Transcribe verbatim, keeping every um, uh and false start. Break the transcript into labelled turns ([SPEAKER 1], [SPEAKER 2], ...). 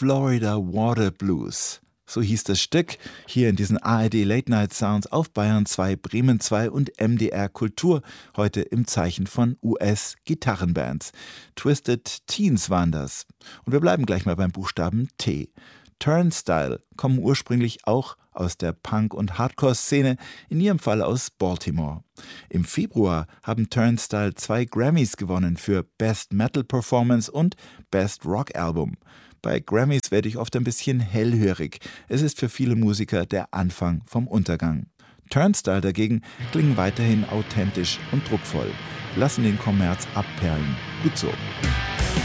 [SPEAKER 1] Florida Water Blues. So hieß das Stück, hier in diesen A R D Late Night Sounds auf Bayern zwei, Bremen zwei und M D R Kultur, heute im Zeichen von U S-Gitarrenbands. Twisted Teens waren das. Und wir bleiben gleich mal beim Buchstaben T. Turnstile kommen ursprünglich auch aus der Punk- und Hardcore-Szene, in ihrem Fall aus Baltimore. Im Februar haben Turnstile zwei Grammys gewonnen für Best Metal Performance und Best Rock Album. Bei Grammys werde ich oft ein bisschen hellhörig. Es ist für viele Musiker der Anfang vom Untergang. Turnstile dagegen klingen weiterhin authentisch und druckvoll, lassen den Kommerz abperlen. Gut so.